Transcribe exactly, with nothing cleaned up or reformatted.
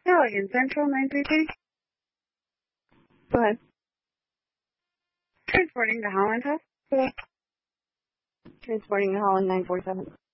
Allegan Central nine three three. Go ahead. Transporting to Holland House. Hello. Transporting to Holland nine four seven.